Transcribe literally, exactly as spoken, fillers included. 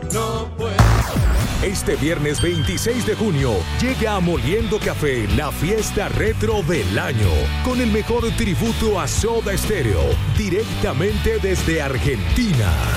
no puedo. Este viernes veintiséis de junio llega a Moliendo Café la fiesta retro del año con el mejor tributo a Soda Stereo directamente desde Argentina.